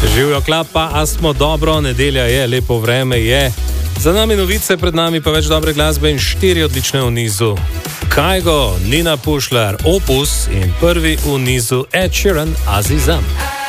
Živijo klapa, a smo dobro, nedelja je, lepo vreme je. Za nami novice, pred nami pa več dobre glasbe in 4 odlične v nizu. Kygo, Nina Pušlar, Opus in prvi v nizu Ed Sheeran, Azizam.